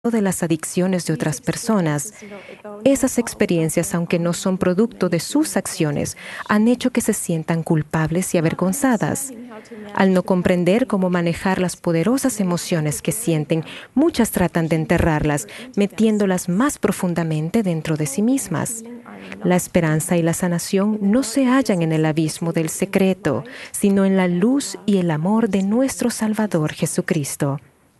de las adicciones de otras personas. Esas experiencias, aunque no son producto de sus acciones, han hecho que se sientan culpables y avergonzadas. Al no comprender cómo manejar las poderosas emociones que sienten, muchas tratan de enterrarlas, metiéndolas más profundamente dentro de sí mismas. La esperanza y la sanación no se hallan en el abismo del secreto, sino en la luz y el amor de nuestro Salvador Jesucristo.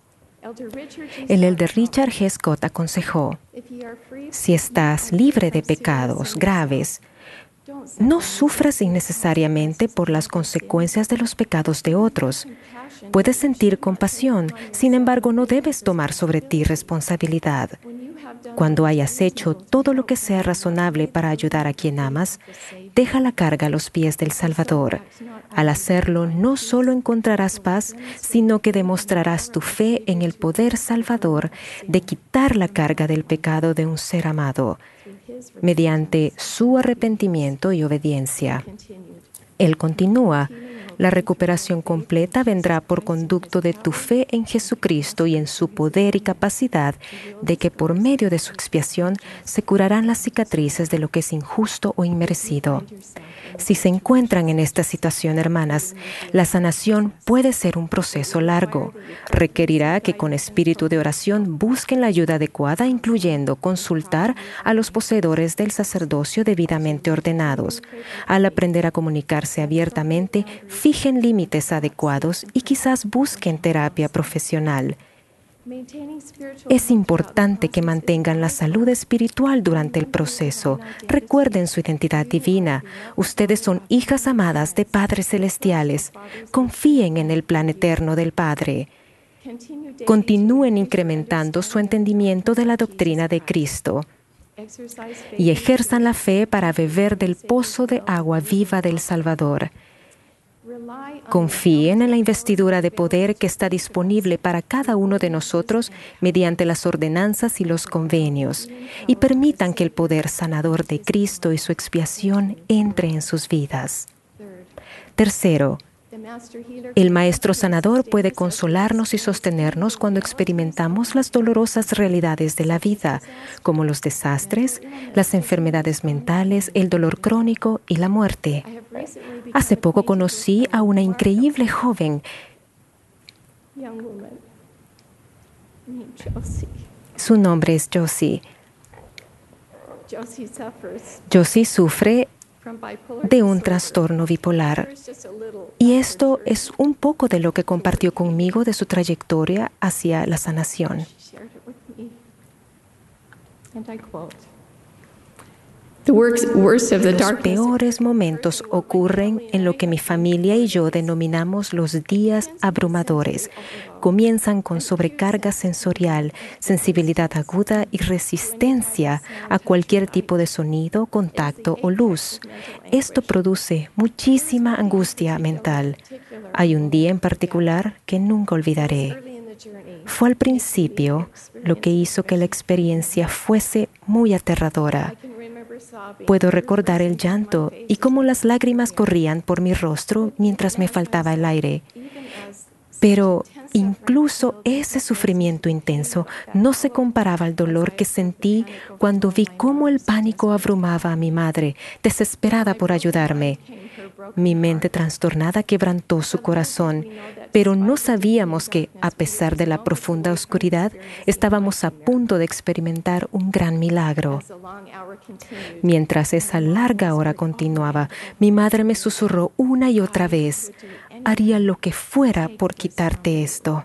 El elder Richard G. Scott aconsejó: si estás libre de pecados graves, no sufras innecesariamente por las consecuencias de los pecados de otros. Puedes sentir compasión, sin embargo, no debes tomar sobre ti responsabilidad. Cuando hayas hecho todo lo que sea razonable para ayudar a quien amas, deja la carga a los pies del Salvador. Al hacerlo, no solo encontrarás paz, sino que demostrarás tu fe en el poder salvador de quitar la carga del pecado de un ser amado, mediante su arrepentimiento y obediencia. Él continúa: la recuperación completa vendrá por conducto de tu fe en Jesucristo y en su poder y capacidad de que por medio de su expiación se curarán las cicatrices de lo que es injusto o inmerecido. Si se encuentran en esta situación, hermanas, la sanación puede ser un proceso largo. Requerirá que con espíritu de oración busquen la ayuda adecuada, incluyendo consultar a los poseedores del sacerdocio debidamente ordenados. Al aprender a comunicarse abiertamente, fijen límites adecuados y quizás busquen terapia profesional. Es importante que mantengan la salud espiritual durante el proceso. Recuerden su identidad divina. Ustedes son hijas amadas de padres celestiales. Confíen en el plan eterno del Padre. Continúen incrementando su entendimiento de la doctrina de Cristo y ejerzan la fe para beber del pozo de agua viva del Salvador. Confíen en la investidura de poder que está disponible para cada uno de nosotros mediante las ordenanzas y los convenios, y permitan que el poder sanador de Cristo y su expiación entre en sus vidas. Tercero, el Maestro Sanador puede consolarnos y sostenernos cuando experimentamos las dolorosas realidades de la vida, como los desastres, las enfermedades mentales, el dolor crónico y la muerte. Hace poco conocí a una increíble joven. Su nombre es Josie. Josie sufre de un trastorno bipolar. Y esto es un poco de lo que compartió conmigo de su trayectoria hacia la sanación. Los peores momentos ocurren en lo que mi familia y yo denominamos los días abrumadores. Comienzan con sobrecarga sensorial, sensibilidad aguda y resistencia a cualquier tipo de sonido, contacto o luz. Esto produce muchísima angustia mental. Hay un día en particular que nunca olvidaré. Fue al principio lo que hizo que la experiencia fuese muy aterradora. Puedo recordar el llanto y cómo las lágrimas corrían por mi rostro mientras me faltaba el aire. Pero incluso ese sufrimiento intenso no se comparaba al dolor que sentí cuando vi cómo el pánico abrumaba a mi madre, desesperada por ayudarme. Mi mente trastornada quebrantó su corazón, pero no sabíamos que, a pesar de la profunda oscuridad, estábamos a punto de experimentar un gran milagro. Mientras esa larga hora continuaba, mi madre me susurró una y otra vez: haría lo que fuera por quitarte esto.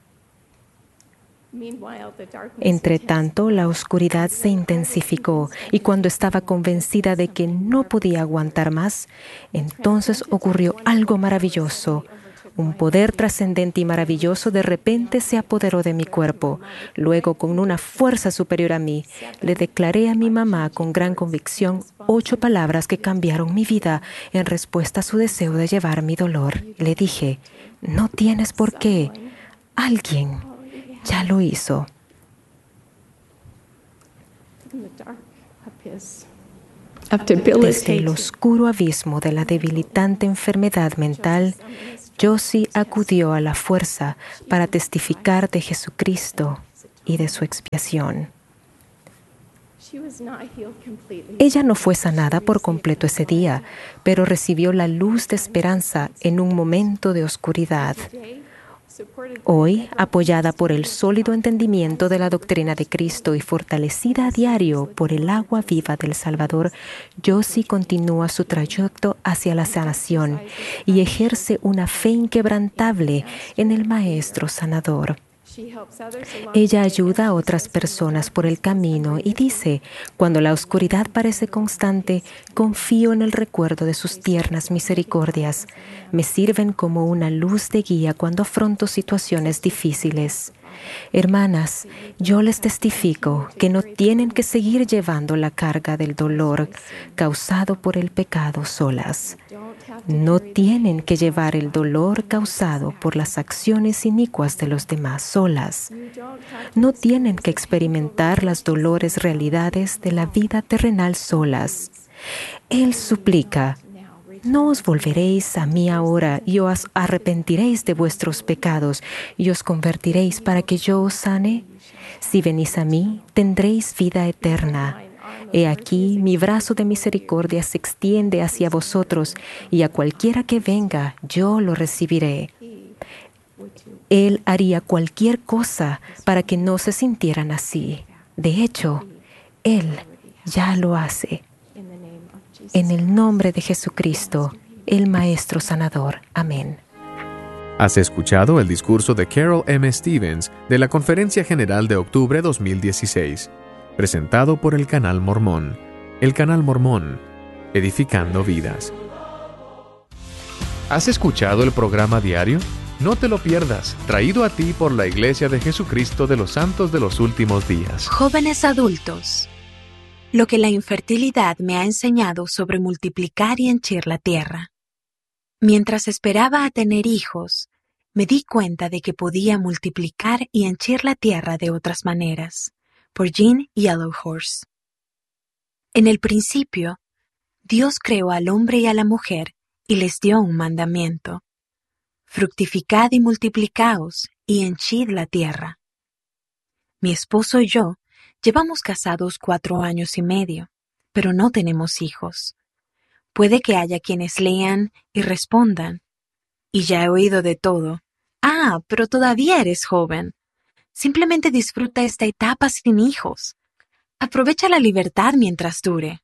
Entre tanto, la oscuridad se intensificó y cuando estaba convencida de que no podía aguantar más, entonces ocurrió algo maravilloso. Un poder trascendente y maravilloso de repente se apoderó de mi cuerpo. Luego, con una fuerza superior a mí, le declaré a mi mamá con gran convicción 8 palabras que cambiaron mi vida en respuesta a su deseo de llevar mi dolor. Le dije: no tienes por qué. Alguien ya lo hizo. Desde el oscuro abismo de la debilitante enfermedad mental, Josie acudió a la fuerza para testificar de Jesucristo y de su expiación. Ella no fue sanada por completo ese día, pero recibió la luz de esperanza en un momento de oscuridad. Hoy, apoyada por el sólido entendimiento de la doctrina de Cristo y fortalecida a diario por el agua viva del Salvador, Josie continúa su trayecto hacia la sanación y ejerce una fe inquebrantable en el Maestro Sanador. Ella ayuda a otras personas por el camino y dice, cuando la oscuridad parece constante, confío en el recuerdo de sus tiernas misericordias. Me sirven como una luz de guía cuando afronto situaciones difíciles. Hermanas, yo les testifico que no tienen que seguir llevando la carga del dolor causado por el pecado solas. No tienen que llevar el dolor causado por las acciones inicuas de los demás solas. No tienen que experimentar las dolores realidades de la vida terrenal solas. Él suplica, ¿no os volveréis a mí ahora y os arrepentiréis de vuestros pecados y os convertiréis para que yo os sane? Si venís a mí, tendréis vida eterna. He aquí, mi brazo de misericordia se extiende hacia vosotros, y a cualquiera que venga, yo lo recibiré. Él haría cualquier cosa para que no se sintieran así. De hecho, Él ya lo hace. En el nombre de Jesucristo, el Maestro Sanador. Amén. Has escuchado el discurso de Carol M. Stevens de la Conferencia General de Octubre 2016. Presentado por el Canal Mormón. El Canal Mormón, edificando vidas. ¿Has escuchado el programa diario? No te lo pierdas, traído a ti por la Iglesia de Jesucristo de los Santos de los Últimos Días. Jóvenes adultos, lo que la infertilidad me ha enseñado sobre multiplicar y henchir la tierra. Mientras esperaba a tener hijos, me di cuenta de que podía multiplicar y henchir la tierra de otras maneras. Por Jean Yellowhorse. En el principio, Dios creó al hombre y a la mujer y les dio un mandamiento. Fructificad y multiplicaos y henchid la tierra. Mi esposo y yo llevamos casados 4 años y medio, pero no tenemos hijos. Puede que haya quienes lean y respondan, y ya he oído de todo. Ah, pero todavía eres joven. Simplemente disfruta esta etapa sin hijos. Aprovecha la libertad mientras dure.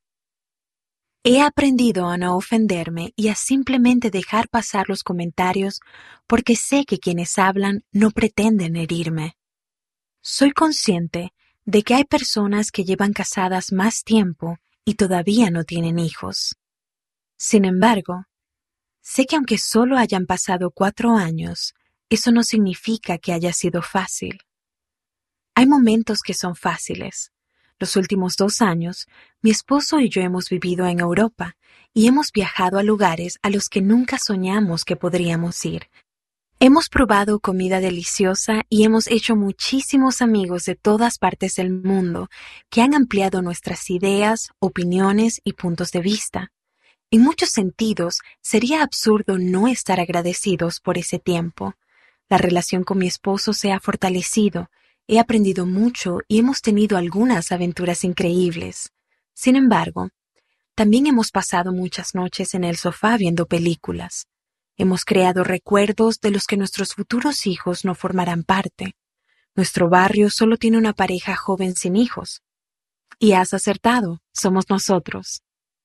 He aprendido a no ofenderme y a simplemente dejar pasar los comentarios porque sé que quienes hablan no pretenden herirme. Soy consciente de que hay personas que llevan casadas más tiempo y todavía no tienen hijos. Sin embargo, sé que aunque solo hayan pasado 4 años, eso no significa que haya sido fácil. Hay momentos que son fáciles. Los últimos 2 años, mi esposo y yo hemos vivido en Europa y hemos viajado a lugares a los que nunca soñamos que podríamos ir. Hemos probado comida deliciosa y hemos hecho muchísimos amigos de todas partes del mundo que han ampliado nuestras ideas, opiniones y puntos de vista. En muchos sentidos, sería absurdo no estar agradecidos por ese tiempo. La relación con mi esposo se ha fortalecido. He aprendido mucho y hemos tenido algunas aventuras increíbles. Sin embargo, también hemos pasado muchas noches en el sofá viendo películas. Hemos creado recuerdos de los que nuestros futuros hijos no formarán parte. Nuestro barrio solo tiene una pareja joven sin hijos. Y has acertado, somos nosotros.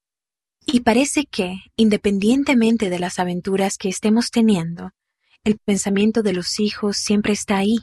Y parece que, independientemente de las aventuras que estemos teniendo, el pensamiento de los hijos siempre está ahí.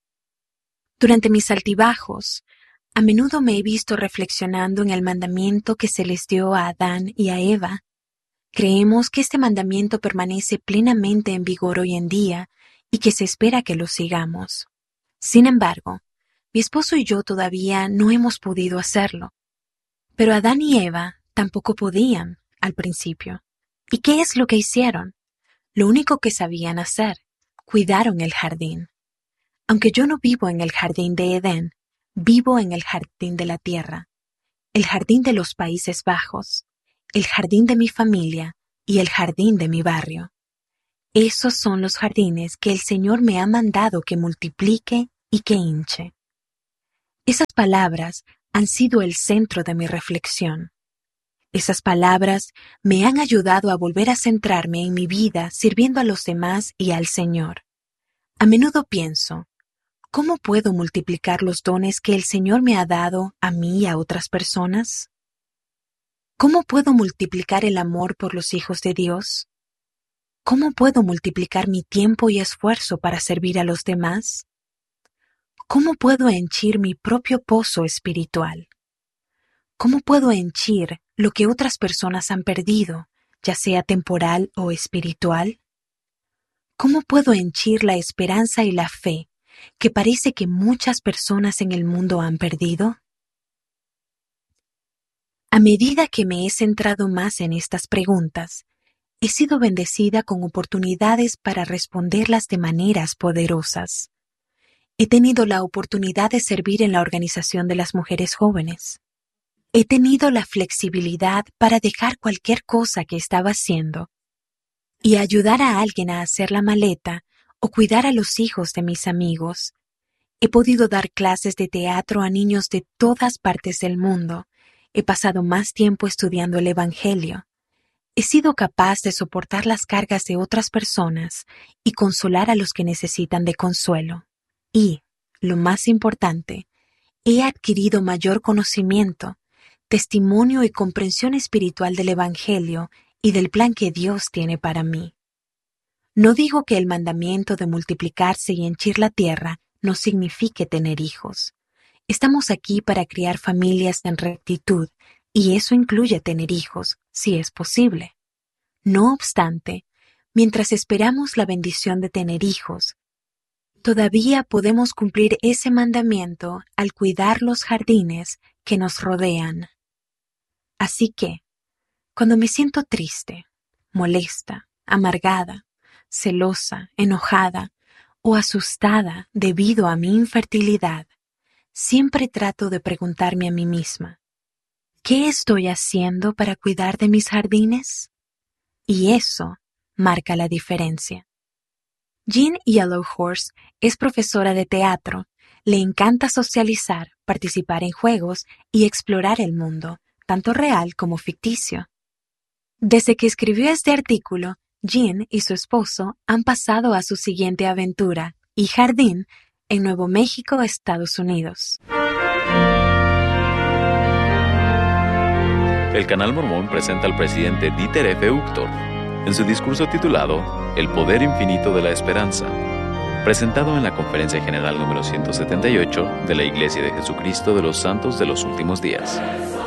Durante mis altibajos, a menudo me he visto reflexionando en el mandamiento que se les dio a Adán y a Eva. Creemos que este mandamiento permanece plenamente en vigor hoy en día y que se espera que lo sigamos. Sin embargo, mi esposo y yo todavía no hemos podido hacerlo. Pero Adán y Eva tampoco podían al principio. ¿Y qué es lo que hicieron? Lo único que sabían hacer, cuidaron el jardín. Aunque yo no vivo en el jardín de Edén, vivo en el jardín de la tierra, el jardín de los Países Bajos, el jardín de mi familia y el jardín de mi barrio. Esos son los jardines que el Señor me ha mandado que multiplique y que hinche. Esas palabras han sido el centro de mi reflexión. Esas palabras me han ayudado a volver a centrarme en mi vida sirviendo a los demás y al Señor. A menudo pienso, ¿cómo puedo multiplicar los dones que el Señor me ha dado a mí y a otras personas? ¿Cómo puedo multiplicar el amor por los hijos de Dios? ¿Cómo puedo multiplicar mi tiempo y esfuerzo para servir a los demás? ¿Cómo puedo henchir mi propio pozo espiritual? ¿Cómo puedo henchir lo que otras personas han perdido, ya sea temporal o espiritual? ¿Cómo puedo henchir la esperanza y la fe que parece que muchas personas en el mundo han perdido? A medida que me he centrado más en estas preguntas, he sido bendecida con oportunidades para responderlas de maneras poderosas. He tenido la oportunidad de servir en la organización de las mujeres jóvenes. He tenido la flexibilidad para dejar cualquier cosa que estaba haciendo y ayudar a alguien a hacer la maleta o cuidar a los hijos de mis amigos. He podido dar clases de teatro a niños de todas partes del mundo. He pasado más tiempo estudiando el Evangelio. He sido capaz de soportar las cargas de otras personas y consolar a los que necesitan de consuelo. Y, lo más importante, he adquirido mayor conocimiento, testimonio y comprensión espiritual del Evangelio y del plan que Dios tiene para mí. No digo que el mandamiento de multiplicarse y henchir la tierra no signifique tener hijos. Estamos aquí para criar familias en rectitud, y eso incluye tener hijos, si es posible. No obstante, mientras esperamos la bendición de tener hijos, todavía podemos cumplir ese mandamiento al cuidar los jardines que nos rodean. Así que, cuando me siento triste, molesta, amargada, celosa, enojada o asustada debido a mi infertilidad, siempre trato de preguntarme a mí misma, ¿qué estoy haciendo para cuidar de mis jardines? Y eso marca la diferencia. Jean Yellowhorse es profesora de teatro. Le encanta socializar, participar en juegos y explorar el mundo, tanto real como ficticio. Desde que escribió este artículo, Jean y su esposo han pasado a su siguiente aventura y jardín en Nuevo México, Estados Unidos. El Canal Mormón presenta al presidente Dieter F. Uchtdorf en su discurso titulado El Poder Infinito de la Esperanza, presentado en la Conferencia General número 178 de la Iglesia de Jesucristo de los Santos de los Últimos Días.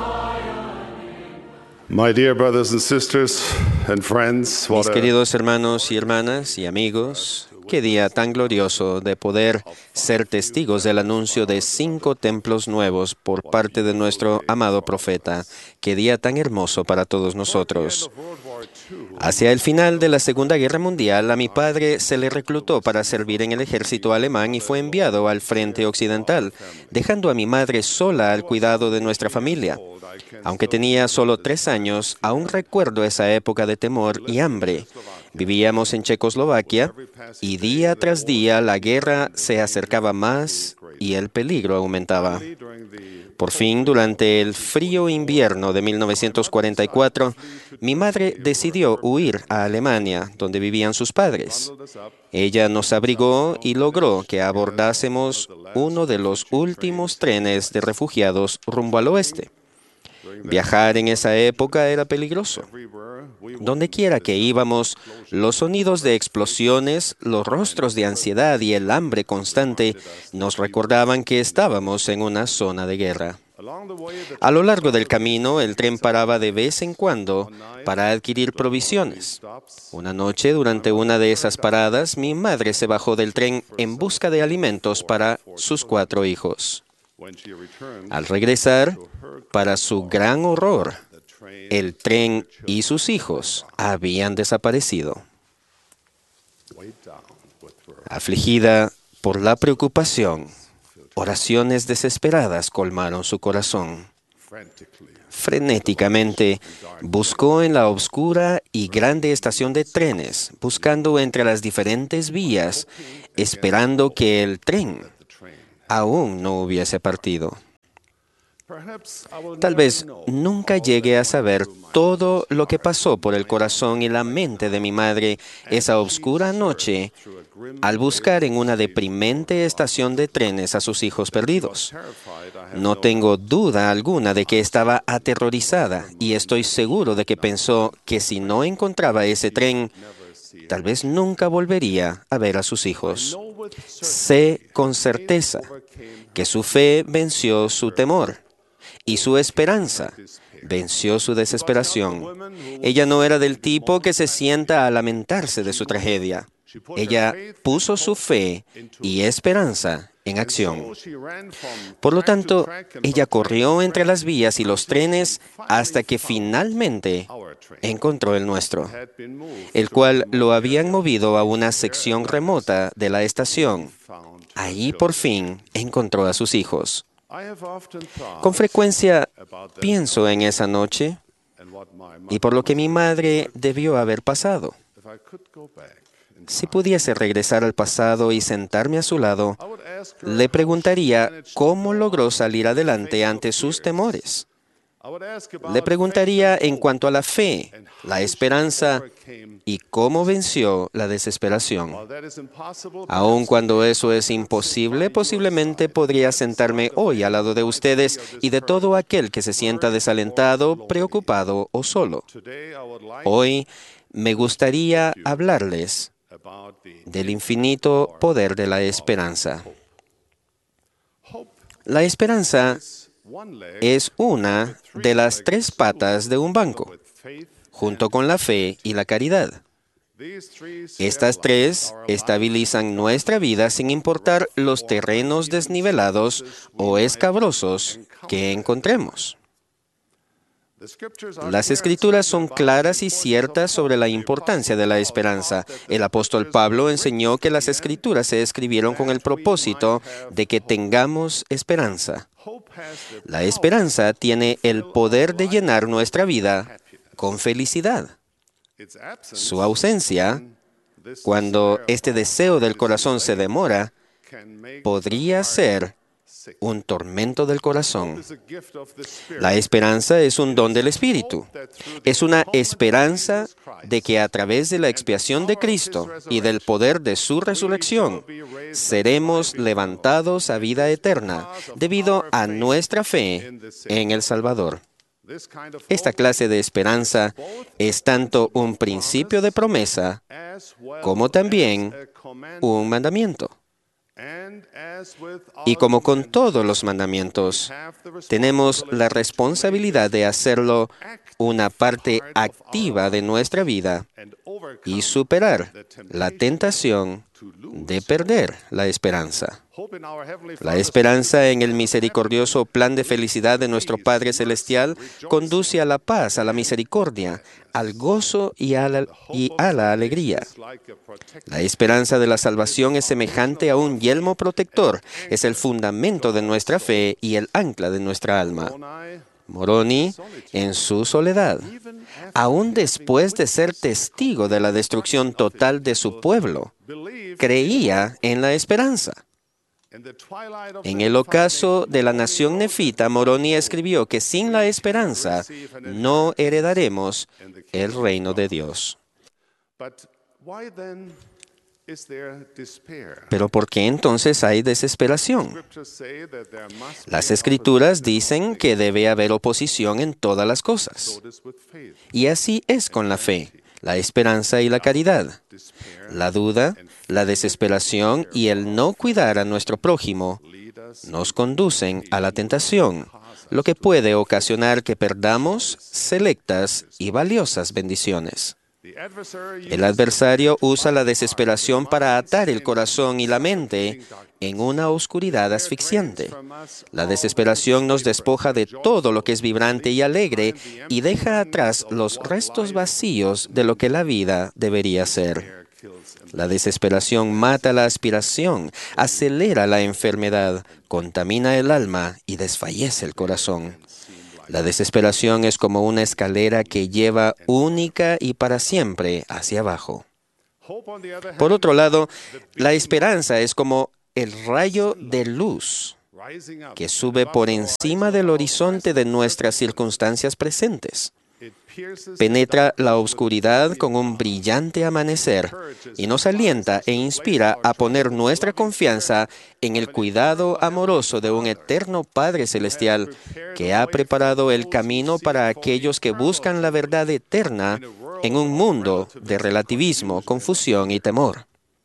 My dear brothers and sisters and friends, Mis queridos hermanos y hermanas y amigos, qué día tan glorioso de poder ser testigos del anuncio de 5 templos nuevos por parte de nuestro amado profeta. Qué día tan hermoso para todos nosotros. Hacia el final de la Segunda Guerra Mundial, a mi padre se le reclutó para servir en el ejército alemán y fue enviado al frente occidental, dejando a mi madre sola al cuidado de nuestra familia. Aunque tenía solo 3 años, aún recuerdo esa época de temor y hambre. Vivíamos en Checoslovaquia y día tras día la guerra se acercaba más y el peligro aumentaba. Por fin, durante el frío invierno de 1944, mi madre decidió huir a Alemania, donde vivían sus padres. Ella nos abrigó y logró que abordásemos uno de los últimos trenes de refugiados rumbo al oeste. Viajar en esa época era peligroso. Donde quiera que íbamos, los sonidos de explosiones, los rostros de ansiedad y el hambre constante nos recordaban que estábamos en una zona de guerra. A lo largo del camino, el tren paraba de vez en cuando para adquirir provisiones. Una noche, durante una de esas paradas, mi madre se bajó del tren en busca de alimentos para sus 4 hijos. Al regresar, para su gran horror, el tren y sus hijos habían desaparecido. Afligida por la preocupación, oraciones desesperadas colmaron su corazón. Frenéticamente, buscó en la oscura y grande estación de trenes, buscando entre las diferentes vías, esperando que el tren aún no hubiese partido. Tal vez nunca llegue a saber todo lo que pasó por el corazón y la mente de mi madre esa oscura noche al buscar en una deprimente estación de trenes a sus hijos perdidos. No tengo duda alguna de que estaba aterrorizada y estoy seguro de que pensó que si no encontraba ese tren, tal vez nunca volvería a ver a sus hijos. Sé con certeza que su fe venció su temor y su esperanza venció su desesperación. Ella no era del tipo que se sienta a lamentarse de su tragedia. Ella puso su fe y esperanza en acción. Por lo tanto, ella corrió entre las vías y los trenes hasta que finalmente encontró el nuestro, el cual lo habían movido a una sección remota de la estación. Allí por fin encontró a sus hijos. Con frecuencia pienso en esa noche y por lo que mi madre debió haber pasado. Si pudiese regresar al pasado y sentarme a su lado, le preguntaría cómo logró salir adelante ante sus temores. Le preguntaría en cuanto a la fe, la esperanza y cómo venció la desesperación. Aun cuando eso es imposible, posiblemente podría sentarme hoy al lado de ustedes y de todo aquel que se sienta desalentado, preocupado o solo. Hoy me gustaría hablarles del infinito poder de la esperanza. La esperanza es una de las tres patas de un banco, junto con la fe y la caridad. Estas tres estabilizan nuestra vida sin importar los terrenos desnivelados o escabrosos que encontremos. Las Escrituras son claras y ciertas sobre la importancia de la esperanza. El apóstol Pablo enseñó que las Escrituras se escribieron con el propósito de que tengamos esperanza. La esperanza tiene el poder de llenar nuestra vida con felicidad. Su ausencia, cuando este deseo del corazón se demora, podría ser un tormento del corazón. La esperanza es un don del Espíritu. Es una esperanza de que a través de la expiación de Cristo y del poder de su resurrección, seremos levantados a vida eterna debido a nuestra fe en el Salvador. Esta clase de esperanza es tanto un principio de promesa como también un mandamiento. Y como con todos los mandamientos, tenemos la responsabilidad de hacerlo una parte activa de nuestra vida y superar la tentación de perder la esperanza. La esperanza en el misericordioso plan de felicidad de nuestro Padre Celestial conduce a la paz, a la misericordia, al gozo y a la alegría. La esperanza de la salvación es semejante a un yelmo protector, es el fundamento de nuestra fe y el ancla de nuestra alma. Moroni, en su soledad, aún después de ser testigo de la destrucción total de su pueblo, creía en la esperanza. En el ocaso de la nación nefita, Moroni escribió que sin la esperanza no heredaremos el reino de Dios. Pero ¿por qué entonces hay desesperación? Las Escrituras dicen que debe haber oposición en todas las cosas. Y así es con la fe, la esperanza y la caridad. La duda, la desesperación y el no cuidar a nuestro prójimo nos conducen a la tentación, lo que puede ocasionar que perdamos selectas y valiosas bendiciones. El adversario usa la desesperación para atar el corazón y la mente en una oscuridad asfixiante. La desesperación nos despoja de todo lo que es vibrante y alegre y deja atrás los restos vacíos de lo que la vida debería ser. La desesperación mata la aspiración, acelera la enfermedad, contamina el alma y desfallece el corazón. La desesperación es como una escalera que lleva única y para siempre hacia abajo. Por otro lado, la esperanza es como el rayo de luz que sube por encima del horizonte de nuestras circunstancias presentes. Penetra la oscuridad con un brillante amanecer y nos alienta e inspira a poner nuestra confianza en el cuidado amoroso de un eterno Padre Celestial que ha preparado el camino para aquellos que buscan la verdad eterna en un mundo de relativismo, confusión y temor.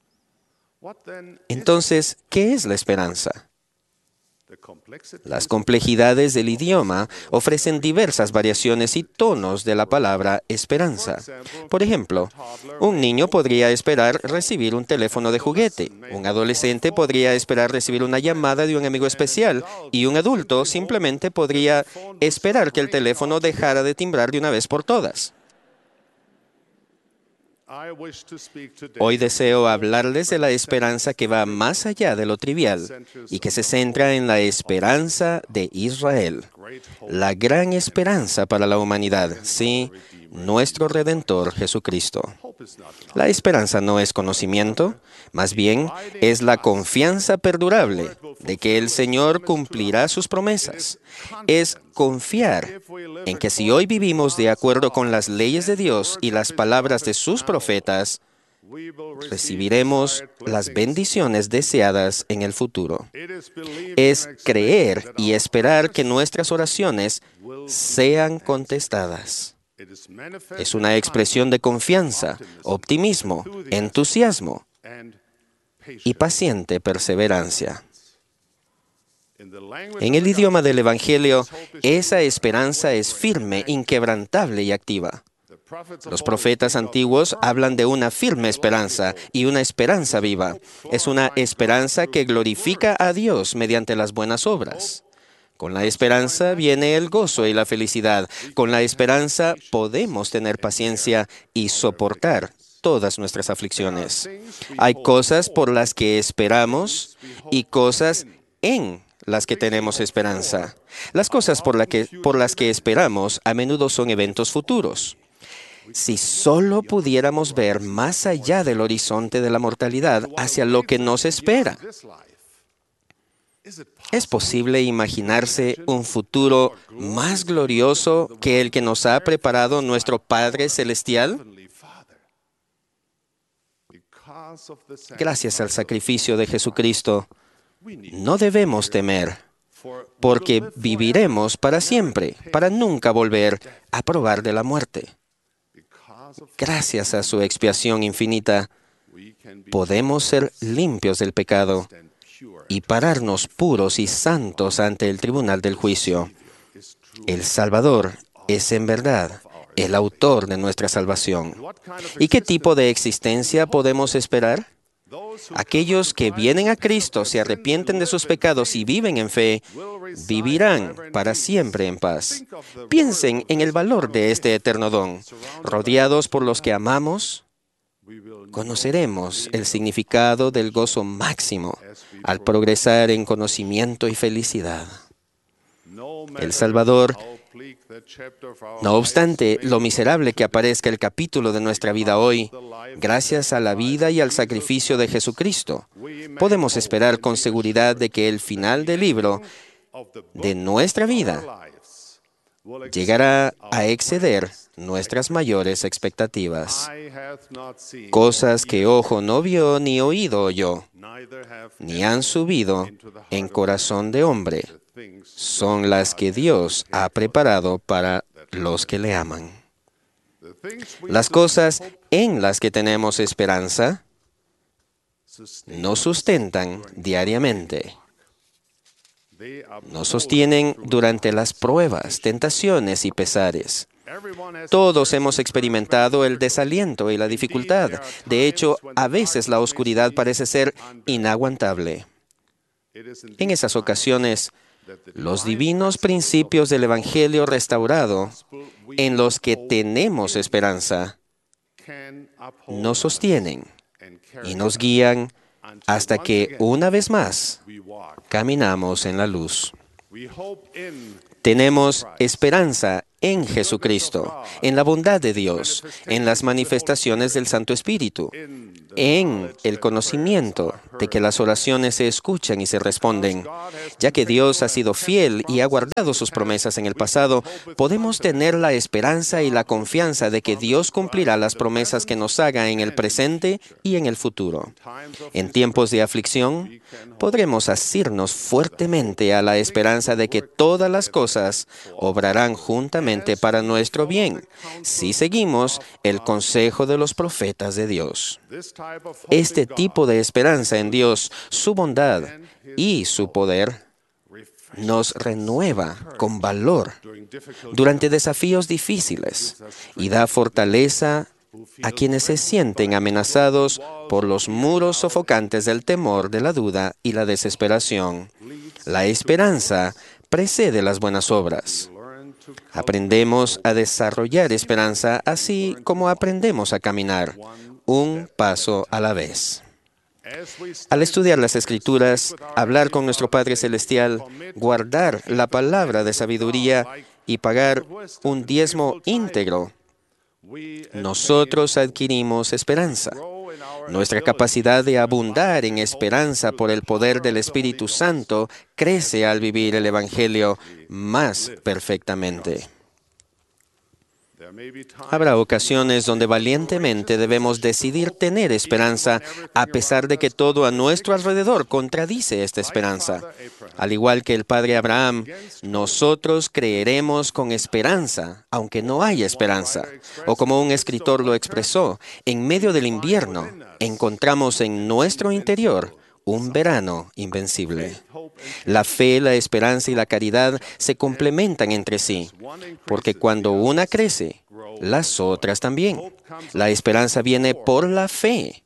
Entonces, ¿qué es la esperanza? Las complejidades del idioma ofrecen diversas variaciones y tonos de la palabra esperanza. Por ejemplo, un niño podría esperar recibir un teléfono de juguete, un adolescente podría esperar recibir una llamada de un amigo especial y un adulto simplemente podría esperar que el teléfono dejara de timbrar de una vez por todas. Hoy deseo hablarles de la esperanza que va más allá de lo trivial y que se centra en la esperanza de Israel, la gran esperanza para la humanidad, sí, nuestro Redentor Jesucristo. La esperanza no es conocimiento, más bien es la confianza perdurable de que el Señor cumplirá sus promesas. Es confiar en que si hoy vivimos de acuerdo con las leyes de Dios y las palabras de sus profetas, recibiremos las bendiciones deseadas en el futuro. Es creer y esperar que nuestras oraciones sean contestadas. Es una expresión de confianza, optimismo, entusiasmo y paciente perseverancia. En el idioma del Evangelio, esa esperanza es firme, inquebrantable y activa. Los profetas antiguos hablan de una firme esperanza y una esperanza viva. Es una esperanza que glorifica a Dios mediante las buenas obras. Con la esperanza viene el gozo y la felicidad. Con la esperanza podemos tener paciencia y soportar todas nuestras aflicciones. Hay cosas por las que esperamos y cosas en las que tenemos esperanza. Las cosas por las que esperamos a menudo son eventos futuros. Si solo pudiéramos ver más allá del horizonte de la mortalidad hacia lo que nos espera. ¿Es posible imaginarse un futuro más glorioso que el que nos ha preparado nuestro Padre Celestial? Gracias al sacrificio de Jesucristo, no debemos temer, porque viviremos para siempre, para nunca volver a probar de la muerte. Gracias a su expiación infinita, podemos ser limpios del pecado y pararnos puros y santos ante el tribunal del juicio. El Salvador es en verdad el autor de nuestra salvación. ¿Y qué tipo de existencia podemos esperar? Aquellos que vienen a Cristo, se arrepienten de sus pecados y viven en fe, vivirán para siempre en paz. Piensen en el valor de este eterno don. Rodeados por los que amamos, conoceremos el significado del gozo máximo al progresar en conocimiento y felicidad. El Salvador, no obstante lo miserable que aparezca el capítulo de nuestra vida hoy, gracias a la vida y al sacrificio de Jesucristo, podemos esperar con seguridad de que el final del libro de nuestra vida llegará a exceder nuestras mayores expectativas. Cosas que ojo no vio ni oído oyó, ni han subido en corazón de hombre, son las que Dios ha preparado para los que le aman. Las cosas en las que tenemos esperanza nos sustentan diariamente. Nos sostienen durante las pruebas, tentaciones y pesares. Todos hemos experimentado el desaliento y la dificultad. De hecho, a veces la oscuridad parece ser inaguantable. En esas ocasiones, los divinos principios del Evangelio restaurado, en los que tenemos esperanza, nos sostienen y nos guían hasta que, una vez más, caminamos en la luz. Tenemos esperanza en Jesucristo, en la bondad de Dios, en las manifestaciones del Santo Espíritu, en el conocimiento de que las oraciones se escuchan y se responden. Ya que Dios ha sido fiel y ha guardado sus promesas en el pasado, podemos tener la esperanza y la confianza de que Dios cumplirá las promesas que nos haga en el presente y en el futuro. En tiempos de aflicción, podremos asirnos fuertemente a la esperanza de que todas las cosas obrarán juntamente para nuestro bien, si seguimos el consejo de los profetas de Dios. Este tipo de esperanza en Dios, su bondad y su poder, nos renueva con valor durante desafíos difíciles y da fortaleza a quienes se sienten amenazados por los muros sofocantes del temor, de la duda y la desesperación. La esperanza precede las buenas obras. Aprendemos a desarrollar esperanza así como aprendemos a caminar, un paso a la vez. Al estudiar las Escrituras, hablar con nuestro Padre Celestial, guardar la palabra de sabiduría y pagar un diezmo íntegro, nosotros adquirimos esperanza. Nuestra capacidad de abundar en esperanza por el poder del Espíritu Santo crece al vivir el Evangelio más perfectamente. Habrá ocasiones donde valientemente debemos decidir tener esperanza a pesar de que todo a nuestro alrededor contradice esta esperanza. Al igual que el padre Abraham, nosotros creeremos con esperanza, aunque no haya esperanza. O como un escritor lo expresó, en medio del invierno encontramos en nuestro interior un verano invencible. La fe, la esperanza y la caridad se complementan entre sí, porque cuando una crece, las otras también. La esperanza viene por la fe,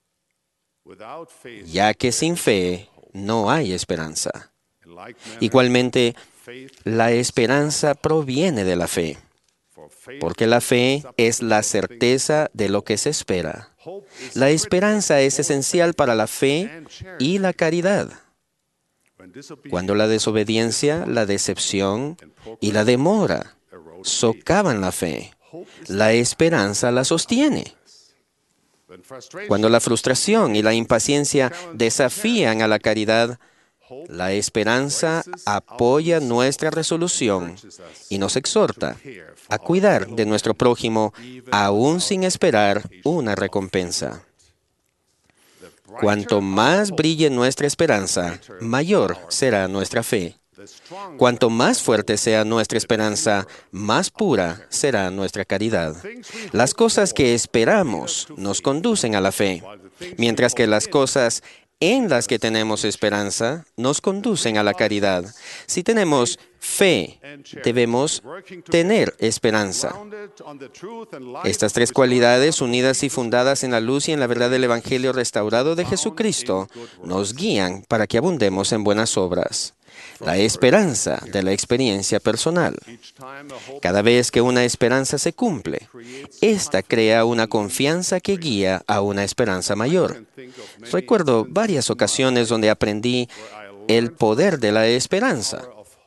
ya que sin fe no hay esperanza. Igualmente, la esperanza proviene de la fe, porque la fe es la certeza de lo que se espera. La esperanza es esencial para la fe y la caridad. Cuando la desobediencia, la decepción y la demora socavan la fe, la esperanza la sostiene. Cuando la frustración y la impaciencia desafían a la caridad, la esperanza apoya nuestra resolución y nos exhorta a cuidar de nuestro prójimo aún sin esperar una recompensa. Cuanto más brille nuestra esperanza, mayor será nuestra fe. Cuanto más fuerte sea nuestra esperanza, más pura será nuestra caridad. Las cosas que esperamos nos conducen a la fe, mientras que las cosas en las que tenemos esperanza nos conducen a la caridad. Si tenemos fe, debemos tener esperanza. Estas tres cualidades, unidas y fundadas en la luz y en la verdad del Evangelio restaurado de Jesucristo, nos guían para que abundemos en buenas obras. La esperanza de la experiencia personal. Cada vez que una esperanza se cumple, esta crea una confianza que guía a una esperanza mayor. Recuerdo varias ocasiones donde aprendí el poder de la esperanza.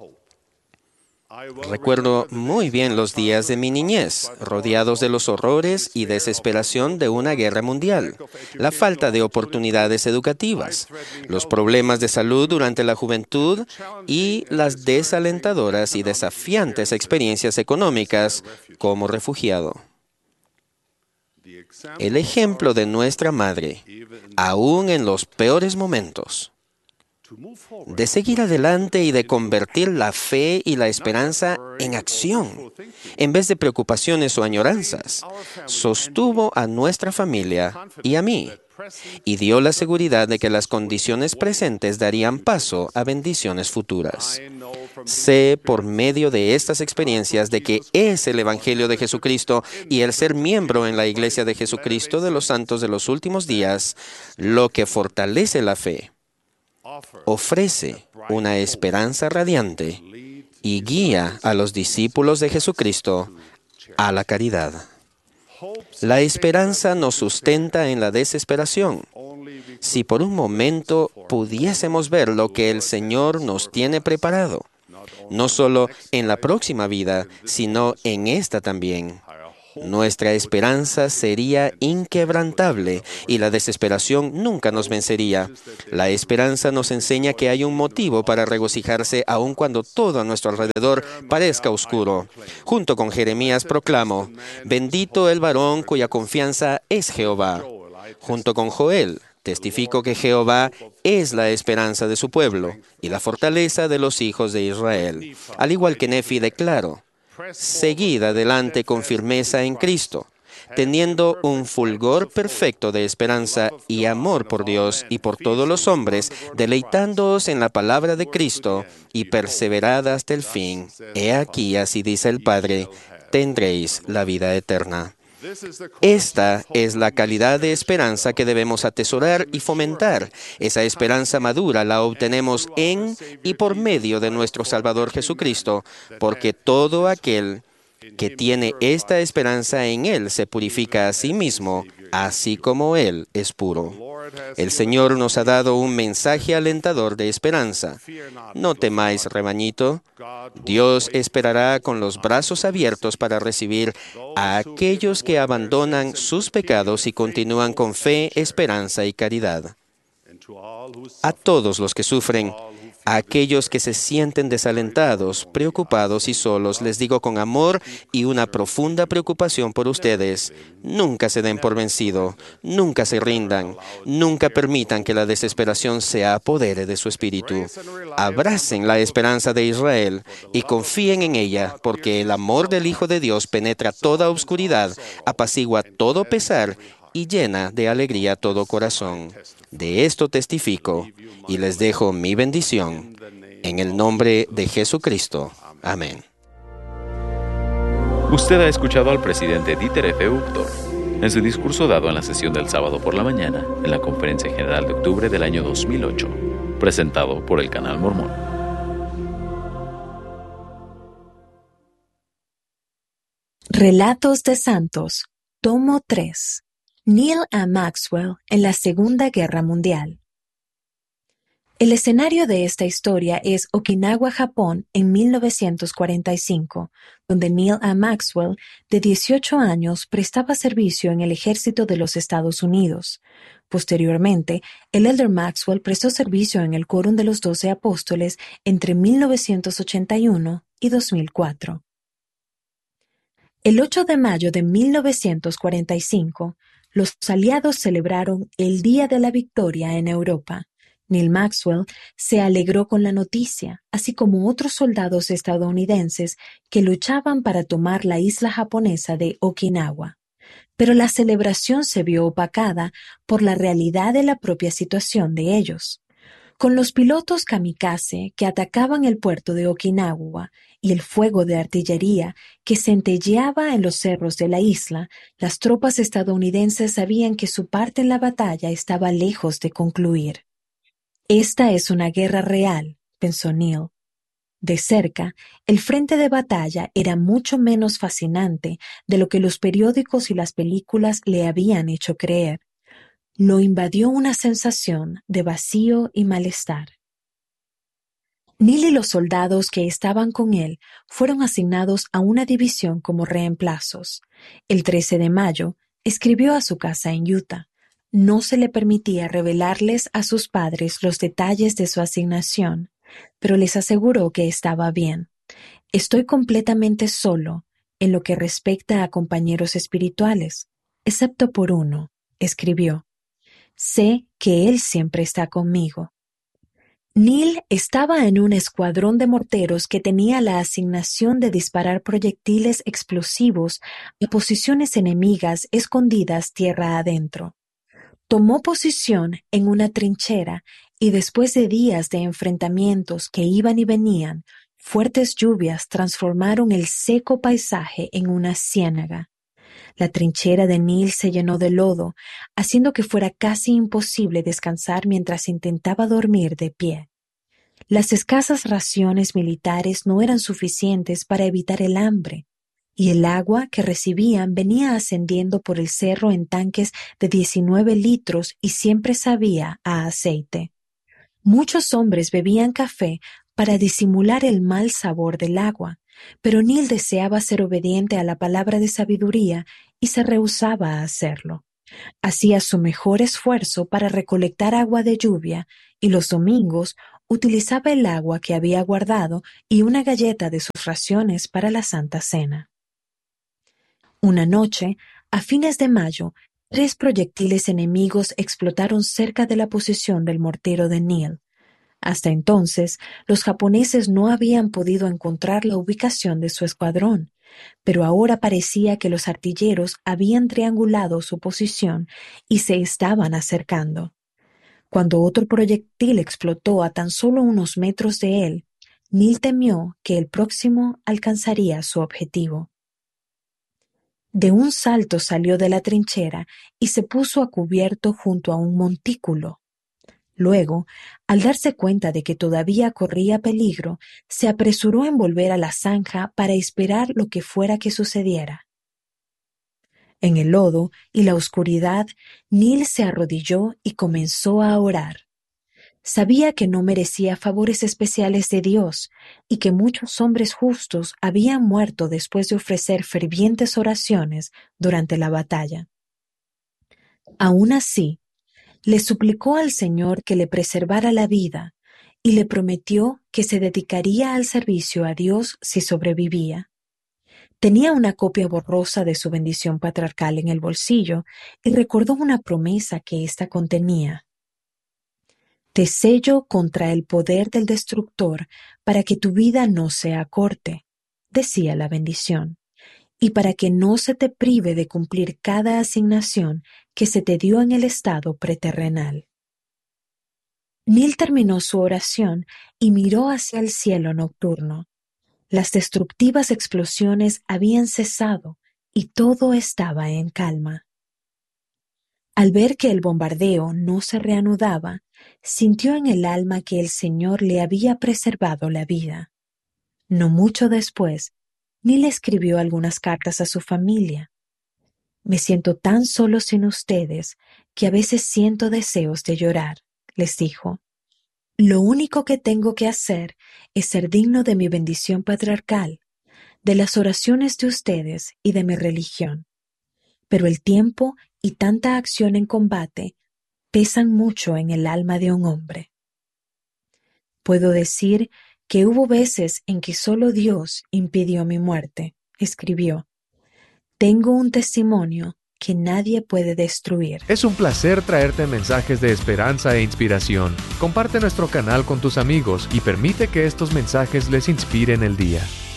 Recuerdo muy bien los días de mi niñez, rodeados de los horrores y desesperación de una guerra mundial, la falta de oportunidades educativas, los problemas de salud durante la juventud y las desalentadoras y desafiantes experiencias económicas como refugiado. El ejemplo de nuestra madre, aún en los peores momentos, de seguir adelante y de convertir la fe y la esperanza en acción, en vez de preocupaciones o añoranzas, sostuvo a nuestra familia y a mí, y dio la seguridad de que las condiciones presentes darían paso a bendiciones futuras. Sé por medio de estas experiencias de que es el Evangelio de Jesucristo y el ser miembro en la Iglesia de Jesucristo de los Santos de los Últimos Días lo que fortalece la fe, ofrece una esperanza radiante y guía a los discípulos de Jesucristo a la caridad. La esperanza nos sustenta en la desesperación. Si por un momento pudiésemos ver lo que el Señor nos tiene preparado, no solo en la próxima vida, sino en esta también, Nuestra esperanza sería inquebrantable y la desesperación nunca nos vencería. La esperanza nos enseña que hay un motivo para regocijarse aun cuando todo a nuestro alrededor parezca oscuro. Junto con Jeremías proclamo, bendito el varón cuya confianza es Jehová. Junto con Joel, testifico que Jehová es la esperanza de su pueblo y la fortaleza de los hijos de Israel. Al igual que Nefi declaro, seguid adelante con firmeza en Cristo, teniendo un fulgor perfecto de esperanza y amor por Dios y por todos los hombres, deleitándoos en la palabra de Cristo y perseverad hasta el fin. He aquí, así dice el Padre, tendréis la vida eterna. Esta es la calidad de esperanza que debemos atesorar y fomentar. Esa esperanza madura la obtenemos en y por medio de nuestro Salvador Jesucristo, porque todo aquel que tiene esta esperanza en Él se purifica a sí mismo, así como Él es puro. El Señor nos ha dado un mensaje alentador de esperanza. No temáis, rebañito. Dios esperará con los brazos abiertos para recibir a aquellos que abandonan sus pecados y continúan con fe, esperanza y caridad. A todos los que sufren, a aquellos que se sienten desalentados, preocupados y solos, les digo con amor y una profunda preocupación por ustedes, nunca se den por vencido, nunca se rindan, nunca permitan que la desesperación se apodere de su espíritu. Abracen la esperanza de Israel y confíen en ella, porque el amor del Hijo de Dios penetra toda oscuridad, apacigua todo pesar y llena de alegría todo corazón. De esto testifico y les dejo mi bendición en el nombre de Jesucristo. Amén. Usted ha escuchado al presidente Dieter F. Uchtdorf en su discurso dado en la sesión del sábado por la mañana en la Conferencia General de octubre del año 2008, presentado por el Canal Mormón. Relatos de Santos, tomo 3. Neil A. Maxwell en la Segunda Guerra Mundial. El escenario de esta historia es Okinawa, Japón, en 1945, donde Neil A. Maxwell, de 18 años, prestaba servicio en el ejército de los Estados Unidos. Posteriormente, el Elder Maxwell prestó servicio en el Quórum de los 12 Apóstoles entre 1981 y 2004. El 8 de mayo de 1945, los aliados celebraron el Día de la Victoria en Europa. Neil Maxwell se alegró con la noticia, así como otros soldados estadounidenses que luchaban para tomar la isla japonesa de Okinawa. Pero la celebración se vio opacada por la realidad de la propia situación de ellos. Con los pilotos kamikaze que atacaban el puerto de Okinawa y el fuego de artillería que centelleaba en los cerros de la isla, las tropas estadounidenses sabían que su parte en la batalla estaba lejos de concluir. Esta es una guerra real, pensó Neil. De cerca, el frente de batalla era mucho menos fascinante de lo que los periódicos y las películas le habían hecho creer. Lo invadió una sensación de vacío y malestar. Neil y los soldados que estaban con él fueron asignados a una división como reemplazos. El 13 de mayo, escribió a su casa en Utah. No se le permitía revelarles a sus padres los detalles de su asignación, pero les aseguró que estaba bien. Estoy completamente solo en lo que respecta a compañeros espirituales, excepto por uno, escribió. Sé que Él siempre está conmigo. Neil estaba en un escuadrón de morteros que tenía la asignación de disparar proyectiles explosivos a posiciones enemigas escondidas tierra adentro. Tomó posición en una trinchera y después de días de enfrentamientos que iban y venían, fuertes lluvias transformaron el seco paisaje en una ciénaga. La trinchera de Neil se llenó de lodo, haciendo que fuera casi imposible descansar mientras intentaba dormir de pie. Las escasas raciones militares no eran suficientes para evitar el hambre, y el agua que recibían venía ascendiendo por el cerro en tanques de 19 litros y siempre sabía a aceite. Muchos hombres bebían café para disimular el mal sabor del agua, pero Neil deseaba ser obediente a la palabra de sabiduría y se rehusaba a hacerlo. Hacía su mejor esfuerzo para recolectar agua de lluvia y los domingos utilizaba el agua que había guardado y una galleta de sus raciones para la Santa Cena. Una noche, a fines de mayo, 3 proyectiles enemigos explotaron cerca de la posición del mortero de Neil. Hasta entonces, los japoneses no habían podido encontrar la ubicación de su escuadrón, pero ahora parecía que los artilleros habían triangulado su posición y se estaban acercando. Cuando otro proyectil explotó a tan solo unos metros de él, Neil temió que el próximo alcanzaría su objetivo. De un salto salió de la trinchera y se puso a cubierto junto a un montículo. Luego, al darse cuenta de que todavía corría peligro, se apresuró en volver a la zanja para esperar lo que fuera que sucediera. En el lodo y la oscuridad, Neil se arrodilló y comenzó a orar. Sabía que no merecía favores especiales de Dios y que muchos hombres justos habían muerto después de ofrecer fervientes oraciones durante la batalla. Aún así, le suplicó al Señor que le preservara la vida y le prometió que se dedicaría al servicio a Dios si sobrevivía. Tenía una copia borrosa de su bendición patriarcal en el bolsillo y recordó una promesa que ésta contenía. Te sello contra el poder del destructor para que tu vida no sea corte, decía la bendición, y para que no se te prive de cumplir cada asignación que se te dio en el estado preterrenal. Neil terminó su oración y miró hacia el cielo nocturno. Las destructivas explosiones habían cesado y todo estaba en calma. Al ver que el bombardeo no se reanudaba, sintió en el alma que el Señor le había preservado la vida. No mucho después, Neil escribió algunas cartas a su familia. Me siento tan solo sin ustedes que a veces siento deseos de llorar, les dijo. Lo único que tengo que hacer es ser digno de mi bendición patriarcal, de las oraciones de ustedes y de mi religión. Pero el tiempo y tanta acción en combate pesan mucho en el alma de un hombre. Puedo decir que hubo veces en que solo Dios impidió mi muerte, escribió. Tengo un testimonio que nadie puede destruir. Es un placer traerte mensajes de esperanza e inspiración. Comparte nuestro canal con tus amigos y permite que estos mensajes les inspiren el día.